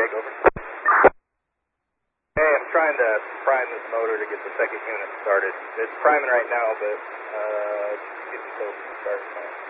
take over. Hey, I'm trying to prime this motor to get the second unit started. It's priming right now, but getting close to starting.